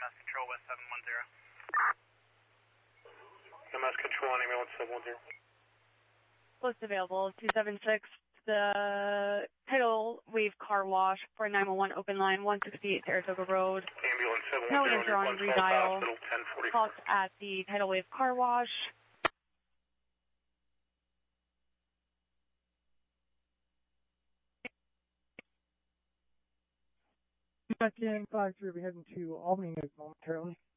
MS Control West 710. MS Control on ambulance 710. Close available, 276. The tidal wave car wash for 911 open line 168 Saratoga Road. Ambulance 710. No answer on redial. Call at the tidal wave car wash. Back in 5-3, we're heading to Albany momentarily.